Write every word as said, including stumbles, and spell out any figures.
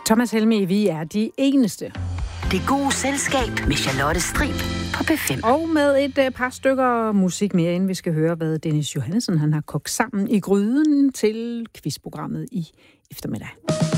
Thomas Helmig, vi er de eneste. Det gode selskab med Charlotte Strib på P fem. Og med et par stykker musik mere, inden vi skal høre, hvad Dennis Johannesson han har kogt sammen i gryden til quizprogrammet i eftermiddag.